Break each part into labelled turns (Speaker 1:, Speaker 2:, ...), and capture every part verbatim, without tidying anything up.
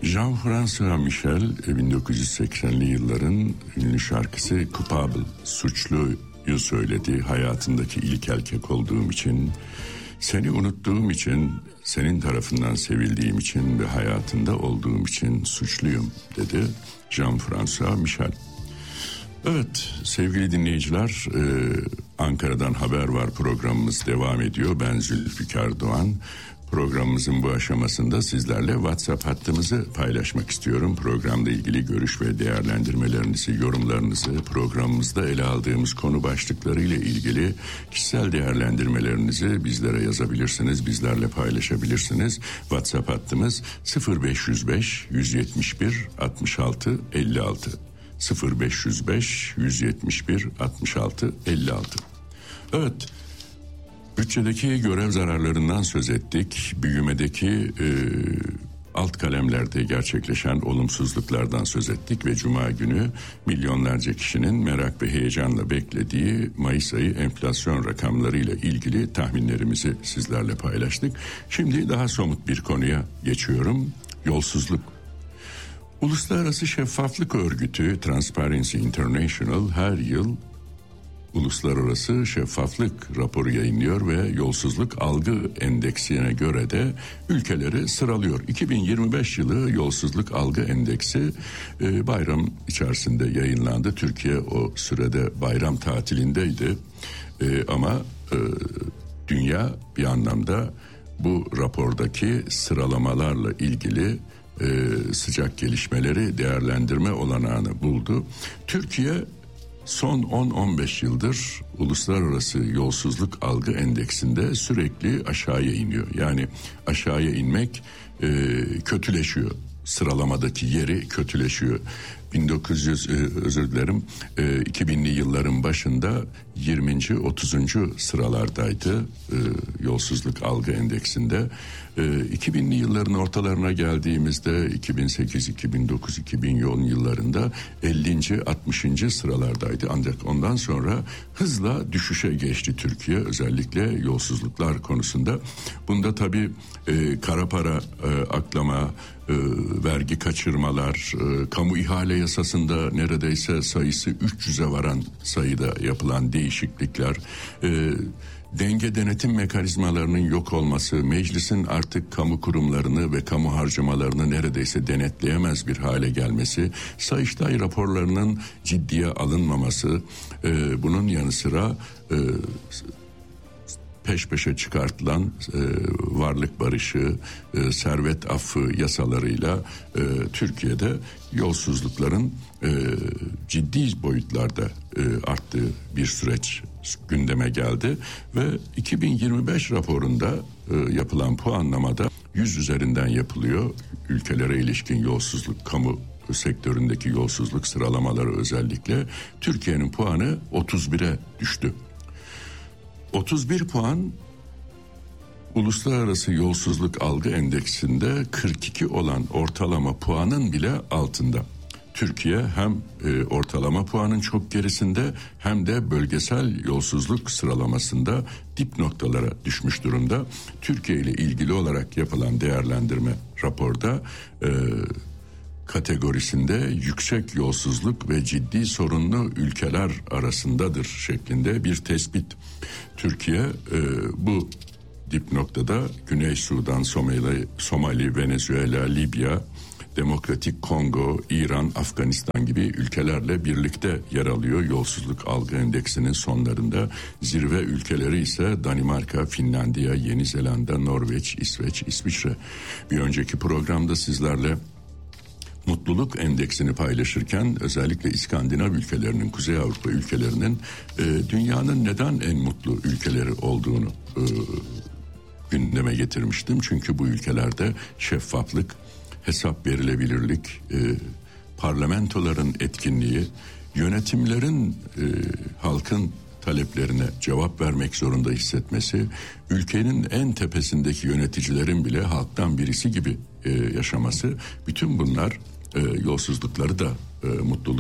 Speaker 1: Jean-François Michel bin dokuz yüz seksenli yılların ünlü şarkısı Coupable, suçluyu söyledi. Hayatındaki ilk erkek olduğum için, seni unuttuğum için, senin tarafından sevildiğim için ve hayatında olduğum için suçluyum dedi Jean-François Michel. Evet sevgili dinleyiciler, e, Ankara'dan Haber Var programımız devam ediyor. Ben Zülfikar Doğan. Programımızın bu aşamasında sizlerle WhatsApp hattımızı paylaşmak istiyorum. Programla ilgili görüş ve değerlendirmelerinizi, yorumlarınızı, programımızda ele aldığımız konu başlıkları ile ilgili kişisel değerlendirmelerinizi bizlere yazabilirsiniz, bizlerle paylaşabilirsiniz. WhatsApp hattımız sıfır beş yüz beş yüz yetmiş bir altmış altı elli altı. sıfır beş yüz beş yüz yetmiş bir altmış altı elli altı. Evet, bütçedeki görev zararlarından söz ettik. Büyümedeki e, alt kalemlerde gerçekleşen olumsuzluklardan söz ettik ve Cuma günü milyonlarca kişinin merak ve heyecanla beklediği Mayıs ayı enflasyon rakamlarıyla ilgili tahminlerimizi sizlerle paylaştık. Şimdi daha somut bir konuya geçiyorum. Yolsuzluk. Uluslararası Şeffaflık Örgütü Transparency International her yıl Uluslararası Şeffaflık raporu yayınlıyor ve yolsuzluk algı endeksine göre de ülkeleri sıralıyor. iki bin yirmi beş yılı yolsuzluk algı endeksi e, bayram içerisinde yayınlandı. Türkiye o sürede bayram tatilindeydi e, ama e, dünya bir anlamda bu rapordaki sıralamalarla ilgili e, sıcak gelişmeleri değerlendirme olanağını buldu. Türkiye son on on beş yıldır uluslararası yolsuzluk algı endeksinde sürekli aşağıya iniyor. Yani aşağıya inmek e, kötüleşiyor. Sıralamadaki yeri kötüleşiyor. bin dokuz yüz e, özür dilerim e, iki binli yılların başında yirminci otuzuncu sıralardaydı e, yolsuzluk algı endeksinde. E, iki binli yılların ortalarına geldiğimizde iki bin sekiz, iki bin dokuz, iki bin on yıllarında ellinci altmışıncı sıralardaydı. Ancak ondan sonra hızla düşüşe geçti Türkiye, özellikle yolsuzluklar konusunda. Bunda tabii e, kara para e, aklama, e, vergi kaçırmalar, e, kamu ihale yasasında neredeyse sayısı üç yüze varan sayıda yapılan değişiklikler, e, denge denetim mekanizmalarının yok olması, meclisin artık kamu kurumlarını ve kamu harcamalarını neredeyse denetleyemez bir hale gelmesi, Sayıştay raporlarının ciddiye alınmaması, e, bunun yanı sıra e, peş peşe çıkartılan e, varlık barışı, e, servet affı yasalarıyla e, Türkiye'de yolsuzlukların e, ciddi boyutlarda e, arttığı bir süreç gündeme geldi ve iki bin yirmi beş raporunda e, yapılan puanlamada yüz üzerinden yapılıyor. Ülkelere ilişkin yolsuzluk, kamu sektöründeki yolsuzluk sıralamaları özellikle Türkiye'nin puanı otuz bire düştü. otuz bir puan uluslararası yolsuzluk algı endeksinde kırk iki olan ortalama puanın bile altında. Türkiye hem e, ortalama puanın çok gerisinde hem de bölgesel yolsuzluk sıralamasında dip noktalara düşmüş durumda. Türkiye ile ilgili olarak yapılan değerlendirme raporda e, kategorisinde yüksek yolsuzluk ve ciddi sorunlu ülkeler arasındadır şeklinde bir tespit. Türkiye e, bu dip noktada Güney Sudan, Somali, Somali, Venezuela, Libya, Demokratik Kongo, İran, Afganistan gibi ülkelerle birlikte yer alıyor. Yolsuzluk algı endeksinin sonlarında zirve ülkeleri ise Danimarka, Finlandiya, Yeni Zelanda, Norveç, İsveç, İsviçre. Bir önceki programda sizlerle mutluluk endeksini paylaşırken özellikle İskandinav ülkelerinin, Kuzey Avrupa ülkelerinin e, dünyanın neden en mutlu ülkeleri olduğunu e, gündeme getirmiştim. Çünkü bu ülkelerde şeffaflık, hesap verilebilirlik, e, parlamentoların etkinliği, yönetimlerin e, halkın taleplerine cevap vermek zorunda hissetmesi, ülkenin en tepesindeki yöneticilerin bile halktan birisi gibi e, yaşaması, bütün bunlar e, yolsuzlukları da e, mutluluğu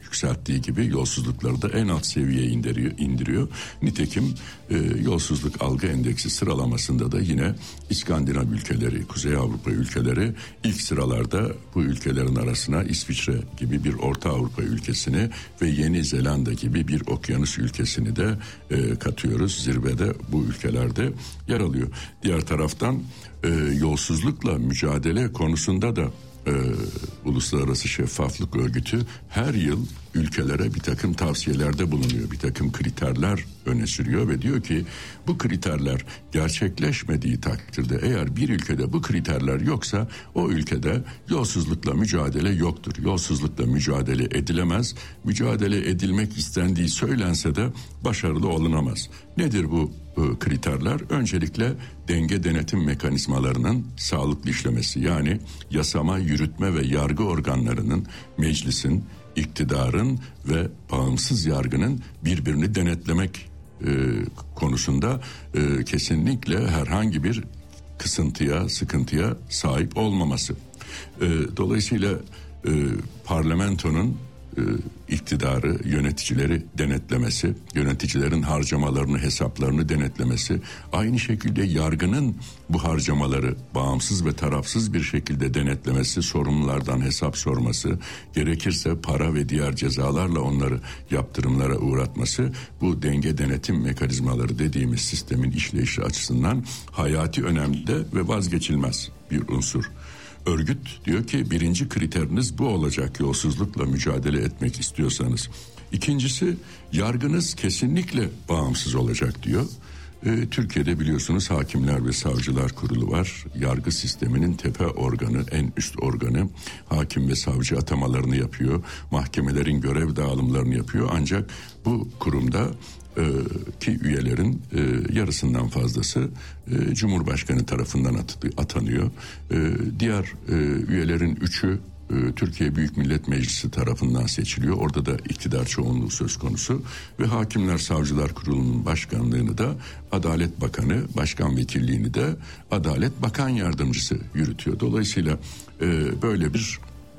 Speaker 1: yükselttiği gibi yolsuzlukları da en alt seviyeye indiriyor. indiriyor. Nitekim e, yolsuzluk algı endeksi sıralamasında da yine İskandinav ülkeleri, Kuzey Avrupa ülkeleri ilk sıralarda. Bu ülkelerin arasına İsviçre gibi bir Orta Avrupa ülkesini ve Yeni Zelanda gibi bir okyanus ülkesini de e, katıyoruz. Zirvede bu ülkelerde yer alıyor. Diğer taraftan e, yolsuzlukla mücadele konusunda da Ee, Uluslararası Şeffaflık Örgütü her yıl ülkelere bir takım tavsiyelerde bulunuyor. Bir takım kriterler öne sürüyor ve diyor ki bu kriterler gerçekleşmediği takdirde, eğer bir ülkede bu kriterler yoksa o ülkede yolsuzlukla mücadele yoktur. Yolsuzlukla mücadele edilemez. Mücadele edilmek istendiği söylense de başarılı olunamaz. Nedir bu kriterler? Öncelikle denge denetim mekanizmalarının sağlıklı işlemesi, yani yasama, yürütme ve yargı organlarının, meclisin, iktidarın ve bağımsız yargının birbirini denetlemek e, konusunda e, kesinlikle herhangi bir kısıntıya, sıkıntıya sahip olmaması. E, dolayısıyla e, parlamentonun e, iktidarı, yöneticileri denetlemesi, yöneticilerin harcamalarını, hesaplarını denetlemesi, aynı şekilde yargının bu harcamaları bağımsız ve tarafsız bir şekilde denetlemesi, sorumlulardan hesap sorması, gerekirse para ve diğer cezalarla onları yaptırımlara uğratması, bu denge denetim mekanizmaları dediğimiz sistemin işleyişi açısından hayati önemli ve vazgeçilmez bir unsur. Örgüt diyor ki birinci kriteriniz bu olacak yolsuzlukla mücadele etmek istiyorsanız. İkincisi, yargınız kesinlikle bağımsız olacak diyor. Ee, Türkiye'de biliyorsunuz Hakimler ve Savcılar Kurulu var. Yargı sisteminin tepe organı, en üst organı. Hakim ve savcı atamalarını yapıyor. Mahkemelerin görev dağılımlarını yapıyor. Ancak bu kurumda e, ki üyelerin e, yarısından fazlası e, Cumhurbaşkanı tarafından at, atanıyor. E, diğer e, üyelerin üçü Türkiye Büyük Millet Meclisi tarafından seçiliyor. Orada da iktidar çoğunluğu söz konusu ve Hakimler Savcılar Kurulu'nun başkanlığını da Adalet Bakanı, başkan vekilliğini de Adalet Bakan Yardımcısı yürütüyor. Dolayısıyla e, böyle bir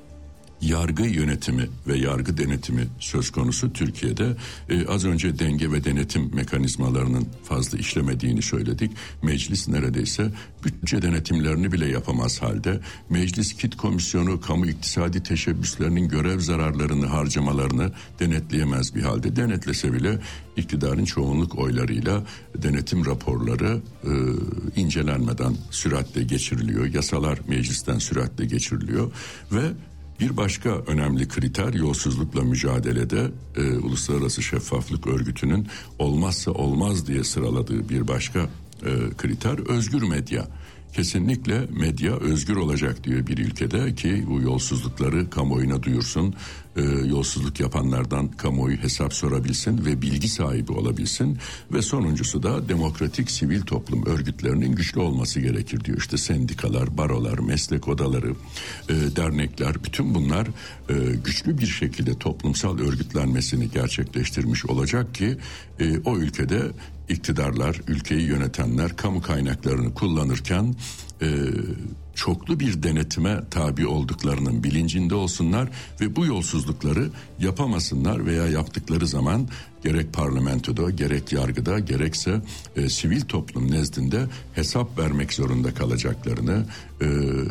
Speaker 1: yargı yönetimi ve yargı denetimi söz konusu Türkiye'de. Ee, az önce denge ve denetim mekanizmalarının fazla işlemediğini söyledik. Meclis neredeyse bütçe denetimlerini bile yapamaz halde. Meclis Kit Komisyonu kamu iktisadi teşebbüslerinin görev zararlarını, harcamalarını denetleyemez bir halde. Denetlese bile iktidarın çoğunluk oylarıyla denetim raporları e, incelenmeden süratle geçiriliyor. Yasalar meclisten süratle geçiriliyor ve bir başka önemli kriter yolsuzlukla mücadelede e, Uluslararası Şeffaflık Örgütü'nün olmazsa olmaz diye sıraladığı bir başka e, kriter özgür medya. Kesinlikle medya özgür olacak diyor bir ülkede ki bu yolsuzlukları kamuoyuna duyursun. E, yolsuzluk yapanlardan kamuoyu hesap sorabilsin ve bilgi sahibi olabilsin. Ve sonuncusu da demokratik sivil toplum örgütlerinin güçlü olması gerekir diyor. İşte sendikalar, barolar, meslek odaları, e, dernekler, bütün bunlar e, güçlü bir şekilde toplumsal örgütlenmesini gerçekleştirmiş olacak ki e, o ülkede iktidarlar, ülkeyi yönetenler kamu kaynaklarını kullanırken e, çoklu bir denetime tabi olduklarının bilincinde olsunlar ve bu yolsuzlukları yapamasınlar veya yaptıkları zaman gerek parlamentoda, gerek yargıda, gerekse e, sivil toplum nezdinde hesap vermek zorunda kalacaklarını, e,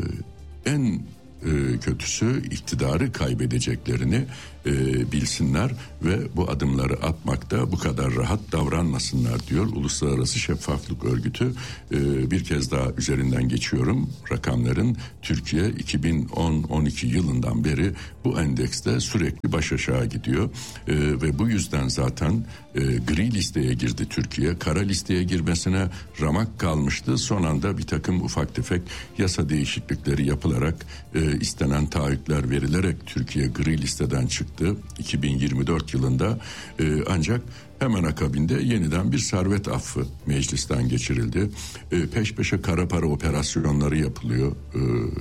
Speaker 1: en e, kötüsü iktidarı kaybedeceklerini e, bilsinler ve bu adımları atmakta bu kadar rahat davranmasınlar diyor Uluslararası Şeffaflık Örgütü. E, bir kez daha üzerinden geçiyorum rakamların. Türkiye iki bin on on iki yılından beri bu endekste sürekli baş aşağı gidiyor e, ve bu yüzden zaten e, gri listeye girdi Türkiye. Kara listeye girmesine ramak kalmıştı. Son anda bir takım ufak tefek yasa değişiklikleri yapılarak e, istenen taahhütler verilerek Türkiye gri listeden çıktı iki bin yirmi dört yılında e, ancak hemen akabinde yeniden bir servet affı meclisten geçirildi. E, peş peşe kara para operasyonları yapılıyor. E,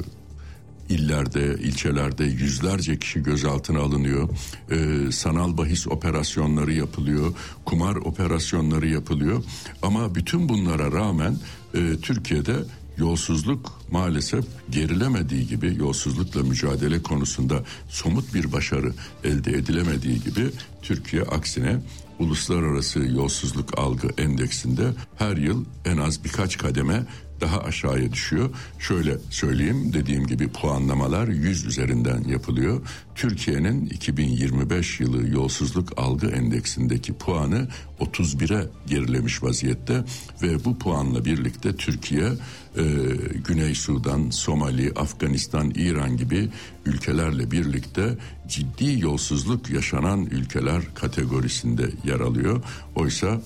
Speaker 1: illerde, ilçelerde yüzlerce kişi gözaltına alınıyor. E, sanal bahis operasyonları yapılıyor. Kumar operasyonları yapılıyor. Ama bütün bunlara rağmen e, Türkiye'de yolsuzluk maalesef gerilemediği gibi, yolsuzlukla mücadele konusunda somut bir başarı elde edilemediği gibi, Türkiye aksine uluslararası yolsuzluk algı endeksinde her yıl en az birkaç kademe daha aşağıya düşüyor. Şöyle söyleyeyim, dediğim gibi puanlamalar yüz üzerinden yapılıyor. Türkiye'nin iki bin yirmi beş yılı yolsuzluk algı endeksindeki puanı otuz bire gerilemiş vaziyette ve bu puanla birlikte Türkiye e, Güney Sudan, Somali, Afganistan, İran gibi ülkelerle birlikte ciddi yolsuzluk yaşanan ülkeler kategorisinde yer alıyor. Oysa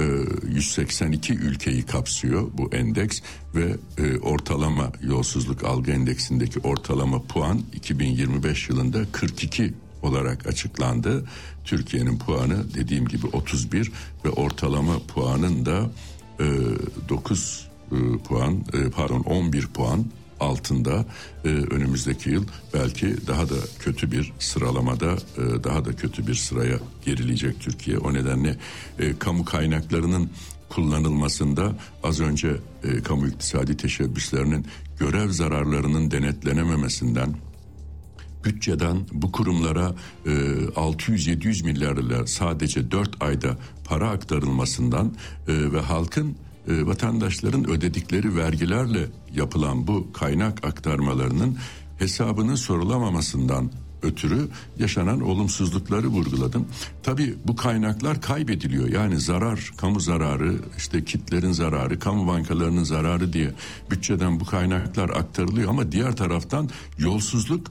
Speaker 1: yüz seksen iki ülkeyi kapsıyor bu endeks ve e, ortalama yolsuzluk algı endeksindeki ortalama puan iki bin yirmi beş yılında kırk iki olarak açıklandı. Türkiye'nin puanı dediğim gibi otuz bir ve ortalama puanın da e, dokuz e, puan e, pardon on bir puan altında. e, önümüzdeki yıl belki daha da kötü bir sıralamada, e, daha da kötü bir sıraya gerileyecek Türkiye. O nedenle e, kamu kaynaklarının kullanılmasında az önce e, kamu iktisadi teşebbüslerinin görev zararlarının denetlenememesinden, bütçeden bu kurumlara e, altı yüz yedi yüz milyar lira sadece dört ayda para aktarılmasından e, ve halkın e, vatandaşların ödedikleri vergilerle yapılan bu kaynak aktarmalarının hesabının sorulamamasından ötürü yaşanan olumsuzlukları vurguladım. Tabii bu kaynaklar kaybediliyor. Yani zarar, kamu zararı, işte kitlerin zararı, kamu bankalarının zararı diye bütçeden bu kaynaklar aktarılıyor ama diğer taraftan yolsuzluk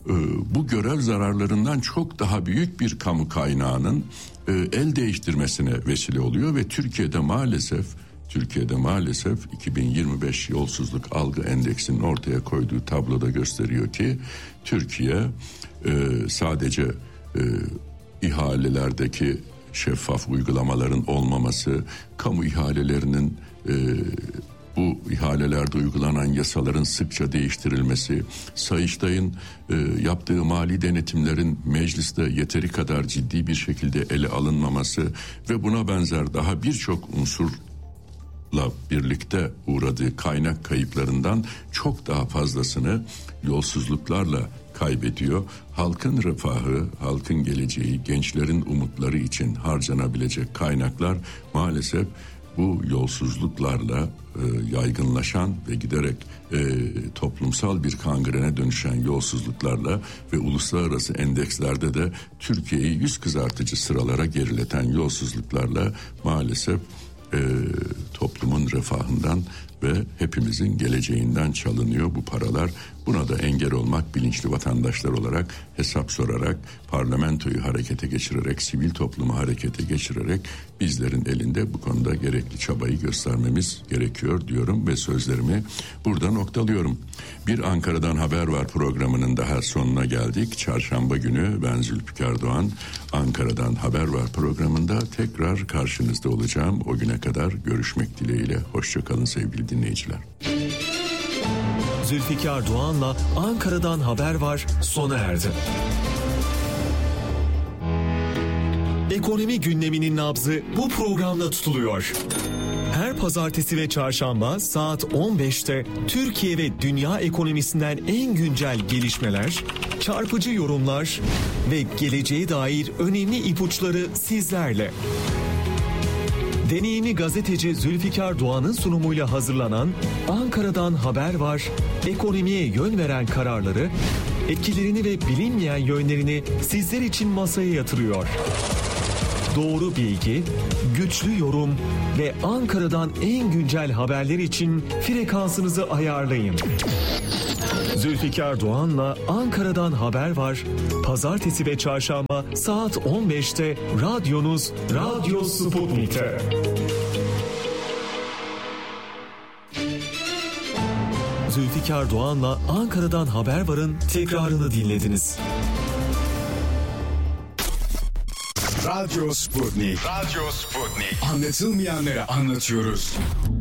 Speaker 1: bu görev zararlarından çok daha büyük bir kamu kaynağının el değiştirmesine vesile oluyor ve Türkiye'de maalesef Türkiye'de maalesef iki bin yirmi beş yolsuzluk algı endeksinin ortaya koyduğu tabloda gösteriyor ki Türkiye sadece ihalelerdeki şeffaf uygulamaların olmaması, kamu ihalelerinin bu ihalelerde uygulanan yasaların sıkça değiştirilmesi, Sayıştay'ın e, yaptığı mali denetimlerin mecliste yeteri kadar ciddi bir şekilde ele alınmaması ve buna benzer daha birçok unsurla birlikte uğradığı kaynak kayıplarından çok daha fazlasını yolsuzluklarla kaybediyor. Halkın refahı, halkın geleceği, gençlerin umutları için harcanabilecek kaynaklar maalesef bu yolsuzluklarla e, yaygınlaşan ve giderek e, toplumsal bir kangrene dönüşen yolsuzluklarla ve uluslararası endekslerde de Türkiye'yi yüz kızartıcı sıralara gerileten yolsuzluklarla maalesef e, toplumun refahından ve hepimizin geleceğinden çalınıyor bu paralar. Buna da engel olmak, bilinçli vatandaşlar olarak hesap sorarak, parlamentoyu harekete geçirerek, sivil toplumu harekete geçirerek bizlerin elinde bu konuda gerekli çabayı göstermemiz gerekiyor diyorum ve sözlerimi burada noktalıyorum. Bir Ankara'dan Haber Var programının daha sonuna geldik. Çarşamba günü ben Zülfikar Doğan, Ankara'dan Haber Var programında tekrar karşınızda olacağım. O güne kadar görüşmek dileğiyle. Hoşça kalın sevgili dinleyiciler.
Speaker 2: Zülfikar Doğan'la Ankara'dan Haber Var sona erdi. Ekonomi gündeminin nabzı bu programda tutuluyor. Her pazartesi ve çarşamba saat on beşte Türkiye ve dünya ekonomisinden en güncel gelişmeler, çarpıcı yorumlar ve geleceğe dair önemli ipuçları sizlerle. Deneyimli gazeteci Zülfikar Doğan'ın sunumuyla hazırlanan Ankara'dan Haber Var, ekonomiye yön veren kararları, etkilerini ve bilinmeyen yönlerini sizler için masaya yatırıyor. Doğru bilgi, güçlü yorum ve Ankara'dan en güncel haberler için frekansınızı ayarlayın. Zülfikar Doğan'la Ankara'dan Haber Var, pazartesi ve çarşamba saat on beşte radyonuz Radyo Sputnik'te. Zülfikar Doğan'la Ankara'dan Haber Var'ın tekrarını dinlediniz.
Speaker 3: Radyo Sputnik. Radyo Sputnik. Anlatılmayanları anlatıyoruz.